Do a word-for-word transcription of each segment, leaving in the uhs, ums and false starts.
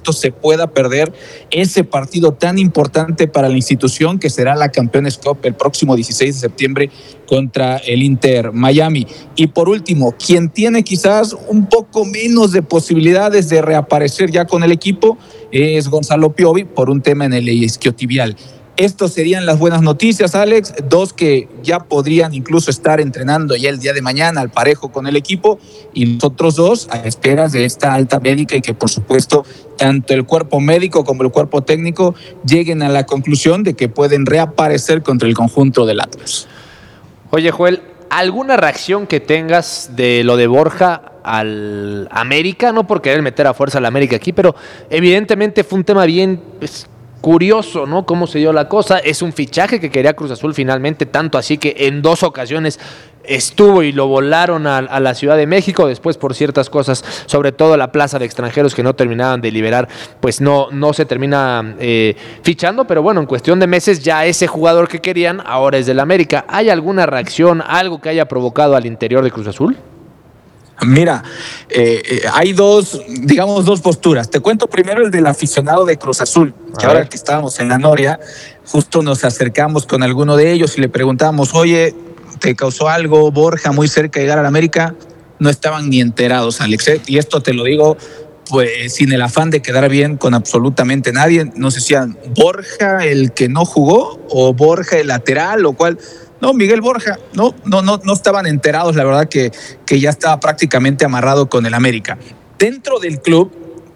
supuesto se pueda perder ese partido tan importante para la institución que será la Campeones Cup el próximo dieciséis de septiembre contra el Inter Miami. Y por último, quien tiene quizás un poco menos de posibilidades de reaparecer ya con el equipo es Gonzalo Piovi por un tema en el isquiotibial. Estos serían las buenas noticias, Alex, dos que ya podrían incluso estar entrenando ya el día de mañana al parejo con el equipo, y los otros dos a esperas de esta alta médica y que por supuesto tanto el cuerpo médico como el cuerpo técnico lleguen a la conclusión de que pueden reaparecer contra el conjunto del Atlas. Oye, Joel, ¿alguna reacción que tengas de lo de Borja al América? No por querer meter a fuerza al América aquí, pero evidentemente fue un tema bien... Pues, curioso, ¿no? Cómo se dio la cosa. Es un fichaje que quería Cruz Azul finalmente, tanto así que en dos ocasiones estuvo y lo volaron a, a la Ciudad de México. Después, por ciertas cosas, sobre todo la plaza de extranjeros que no terminaban de liberar, pues no, no se termina eh, fichando. Pero bueno, en cuestión de meses ya ese jugador que querían ahora es del América. ¿Hay alguna reacción, algo que haya provocado al interior de Cruz Azul? Mira, eh, eh, hay dos, digamos, dos posturas. Te cuento primero el del aficionado de Cruz Azul, que ahora que estábamos en la Noria, justo nos acercamos con alguno de ellos y le preguntamos, oye, ¿te causó algo Borja muy cerca de llegar a la América? No estaban ni enterados, Alex, ¿eh? Y esto te lo digo pues sin el afán de quedar bien con absolutamente nadie. No sé si eran Borja el que no jugó o Borja el lateral, o cual... No, Miguel Borja, no, no, no, no estaban enterados, la verdad que, que ya estaba prácticamente amarrado con el América. Dentro del club,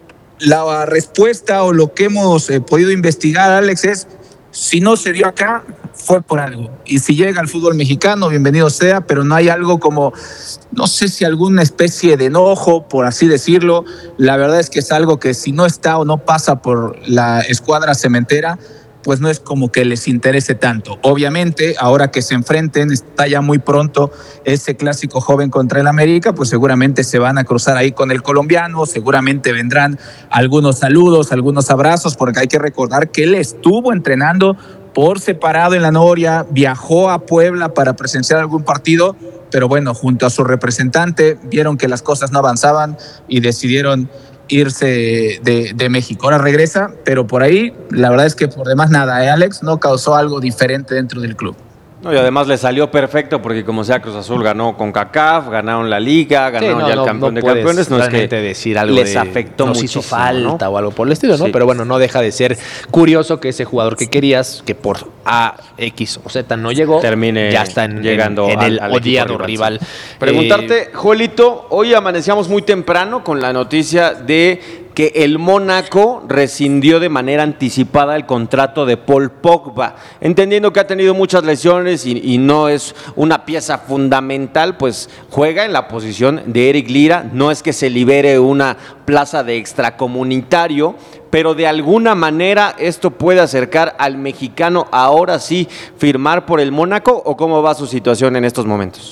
la respuesta o lo que hemos eh, podido investigar, Alex, es si no se dio acá, fue por algo. Y si llega al fútbol mexicano, bienvenido sea, pero no hay algo como, no sé si alguna especie de enojo, por así decirlo. La verdad es que es algo que si no está o no pasa por la escuadra cementera, pues no es como que les interese tanto. Obviamente, ahora que se enfrenten, está ya muy pronto ese clásico joven contra el América, pues seguramente se van a cruzar ahí con el colombiano, seguramente vendrán algunos saludos, algunos abrazos, porque hay que recordar que él estuvo entrenando por separado en la Noria, viajó a Puebla para presenciar algún partido, pero bueno, junto a su representante, vieron que las cosas no avanzaban y decidieron irse de, de México. Ahora regresa, pero por ahí la verdad es que por demás nada, ¿eh, Alex? No causó algo diferente dentro del club. No, y además le salió perfecto porque como sea Cruz Azul ganó con CONCACAF, ganaron la Liga, ganaron sí, no, ya el no, campeón no de campeones, no es que decir algo les de, afectó nos muchísimo, hizo falta, ¿no? O algo por el estilo, ¿no? Sí. Pero bueno, no deja de ser curioso que ese jugador que querías, que por A, X o Z no llegó, termine ya está en, llegando en, en al, el al odiado rival. rival. Preguntarte, eh, Joelito, hoy amanecíamos muy temprano con la noticia de que el Mónaco rescindió de manera anticipada el contrato de Paul Pogba, entendiendo que ha tenido muchas lesiones y, y no es una pieza fundamental, pues juega en la posición de Eric Lira. No es que se libere una plaza de extracomunitario, pero de alguna manera esto puede acercar al mexicano ahora sí firmar por el Mónaco, ¿o cómo va su situación en estos momentos?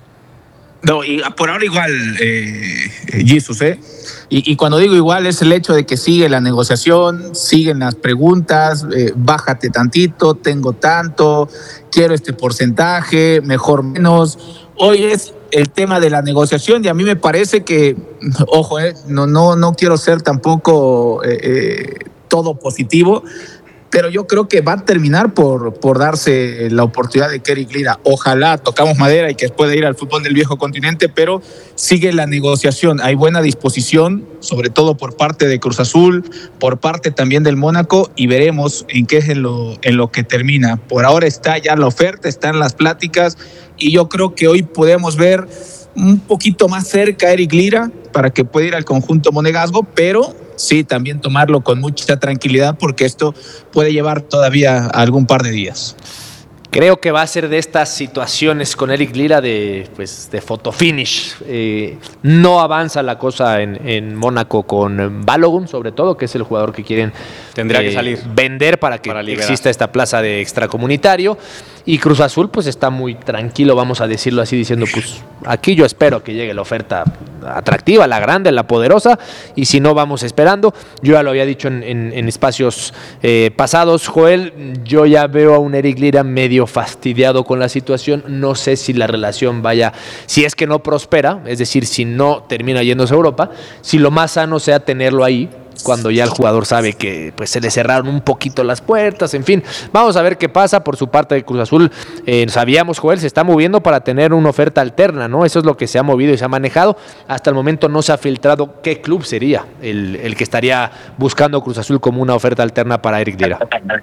No, y por ahora igual, eh, Jesus, ¿eh? Y, y cuando digo igual es el hecho de que sigue la negociación, siguen las preguntas, eh, bájate tantito, tengo tanto, quiero este porcentaje, mejor menos. Hoy es el tema de la negociación y a mí me parece que, ojo, eh, no, no, no quiero ser tampoco eh, eh, todo positivo, pero yo creo que va a terminar por, por darse la oportunidad de que Eric Lira, ojalá tocamos madera y que pueda ir al fútbol del viejo continente, pero sigue la negociación, hay buena disposición, sobre todo por parte de Cruz Azul, por parte también del Mónaco, y veremos en qué es en lo, en lo que termina. Por ahora está ya la oferta, están las pláticas, y yo creo que hoy podemos ver un poquito más cerca a Eric Lira para que pueda ir al conjunto monegasco, pero sí, también tomarlo con mucha tranquilidad porque esto puede llevar todavía algún par de días. Creo que va a ser de estas situaciones con Eric Lira de, pues, de photo finish. Eh, no avanza la cosa en, en Mónaco con Balogun, sobre todo, que es el jugador que quieren Tendría eh, que salir vender para que para exista esta plaza de extracomunitario. Y Cruz Azul pues está muy tranquilo, vamos a decirlo así, diciendo pues aquí yo espero que llegue la oferta atractiva, la grande, la poderosa, y si no vamos esperando. Yo ya lo había dicho en, en, en espacios eh, pasados, Joel, yo ya veo a un Eric Lira medio fastidiado con la situación. No sé si la relación vaya, si es que no prospera, es decir, si no termina yéndose a Europa, si lo más sano sea tenerlo ahí cuando ya el jugador sabe que pues se le cerraron un poquito las puertas, en fin, vamos a ver qué pasa. Por su parte de Cruz Azul, eh, sabíamos, Joel, se está moviendo para tener una oferta alterna, ¿no? Eso es lo que se ha movido y se ha manejado. Hasta el momento no se ha filtrado qué club sería el, el que estaría buscando Cruz Azul como una oferta alterna para Eric Lira.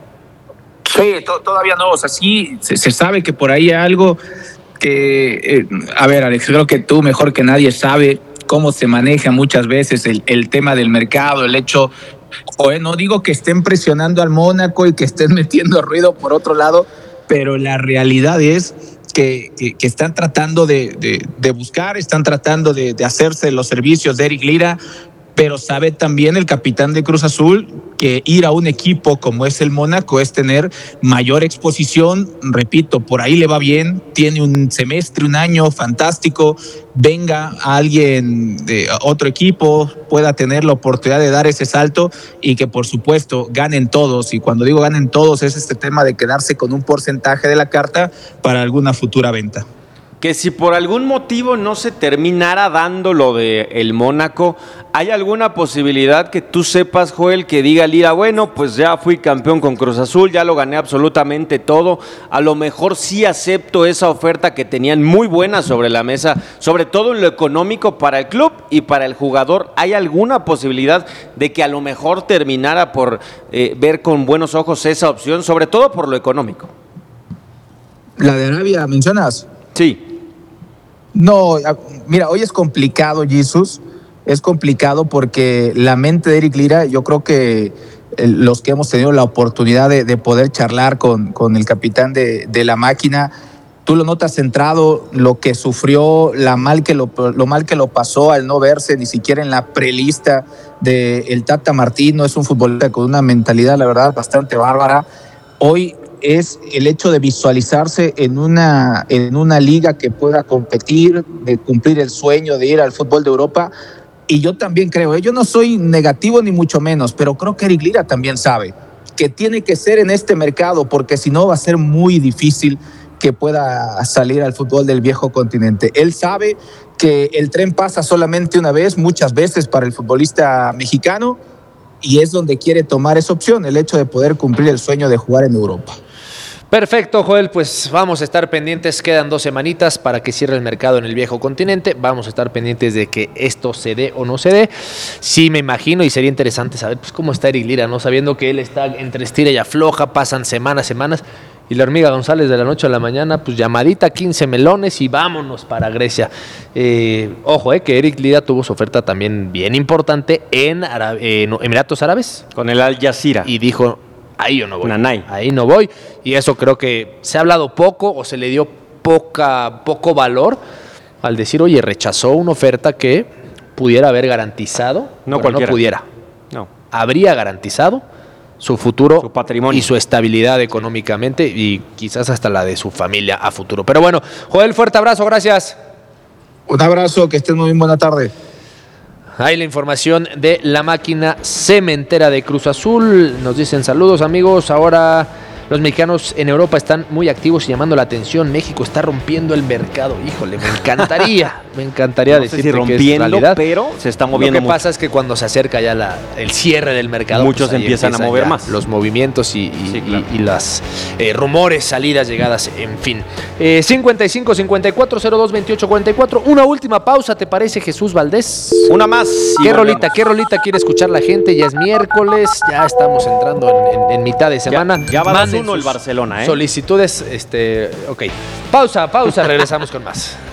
Sí, to- todavía no, o sea, sí, se, se sabe que por ahí hay algo que, eh, a ver, Alex, creo que tú mejor que nadie sabe cómo se maneja muchas veces el, el tema del mercado, el hecho, o, eh, no digo que estén presionando al Mónaco y que estén metiendo ruido por otro lado, pero la realidad es que, que, que están tratando de, de, de buscar, están tratando de, de hacerse los servicios de Eric Lira, pero sabe también el capitán de Cruz Azul que ir a un equipo como es el Mónaco es tener mayor exposición. Repito, por ahí le va bien, tiene un semestre, un año fantástico, venga a alguien de otro equipo, pueda tener la oportunidad de dar ese salto y que por supuesto ganen todos. Y cuando digo ganen todos es este tema de quedarse con un porcentaje de la carta para alguna futura venta. Que si por algún motivo no se terminara dando lo de el Mónaco, ¿hay alguna posibilidad que tú sepas, Joel, que diga Lira, bueno, pues ya fui campeón con Cruz Azul, ya lo gané absolutamente todo, a lo mejor sí acepto esa oferta que tenían muy buena sobre la mesa, sobre todo en lo económico para el club y para el jugador? ¿Hay alguna posibilidad de que a lo mejor terminara por eh, ver con buenos ojos esa opción, sobre todo por lo económico? ¿La de Arabia mencionas? Sí. No, mira, hoy es complicado, Jesús, es complicado porque la mente de Eric Lira, yo creo que los que hemos tenido la oportunidad de, de poder charlar con, con el capitán de, de la máquina, tú lo notas centrado, lo que sufrió, la mal que lo, lo mal que lo pasó al no verse ni siquiera en la prelista de el Tata Martino. Es un futbolista con una mentalidad, la verdad, bastante bárbara. Hoy es el hecho de visualizarse en una, en una liga que pueda competir, de cumplir el sueño de ir al fútbol de Europa. Y yo también creo, ¿eh? yo no soy negativo ni mucho menos, pero creo que Eric Lira también sabe que tiene que ser en este mercado, porque si no va a ser muy difícil que pueda salir al fútbol del viejo continente. Él sabe que el tren pasa solamente una vez, muchas veces para el futbolista mexicano, y es donde quiere tomar esa opción, el hecho de poder cumplir el sueño de jugar en Europa. Perfecto, Joel, pues vamos a estar pendientes, quedan dos semanitas para que cierre el mercado en el viejo continente, vamos a estar pendientes de que esto se dé o no se dé. Sí me imagino y sería interesante saber pues cómo está Eric Lira, ¿no? Sabiendo que él está entre estira y afloja, pasan semanas, semanas, y la hormiga González de la noche a la mañana, pues llamadita, quince melones y vámonos para Grecia. Eh, ojo, eh, que Eric Lira tuvo su oferta también bien importante en, Arab- en Emiratos Árabes. Con el Al Jazeera. Y dijo, ahí yo no voy. Nanay. Ahí no voy. Y eso creo que se ha hablado poco o se le dio poca, poco valor al decir, oye, rechazó una oferta que pudiera haber garantizado. No bueno, cualquiera. No pudiera. No. Habría garantizado su futuro, su patrimonio y su estabilidad económicamente y quizás hasta la de su familia a futuro. Pero bueno, Joel, fuerte abrazo, gracias. Un abrazo, que estén muy bien, buena tarde. Ahí la información de la máquina cementera de Cruz Azul. Nos dicen saludos, amigos. Ahora los mexicanos en Europa están muy activos y llamando la atención. México está rompiendo el mercado. Híjole, me encantaría, me encantaría no sé decirte si rompiendo, que es realidad, pero se está moviendo Lo que mucho. pasa es que cuando se acerca ya la, el cierre del mercado, muchos pues ahí empiezan a mover más. Los movimientos y, y, Sí, claro. y, y las eh, rumores, salidas, llegadas, en fin. Eh, cincuenta y cinco, cincuenta y cuatro, cero dos, veintiocho, cuarenta y cuatro. Una última pausa, ¿te parece, Jesús Valdés? Una más. y ¿Qué volvemos. rolita, qué rolita quiere escuchar la gente? Ya es miércoles, ya estamos entrando en, en- en mitad de semana. Ya, ya va dos Manden uno el sus Barcelona, ¿eh? Solicitudes, este, ok. Pausa, pausa, regresamos con más.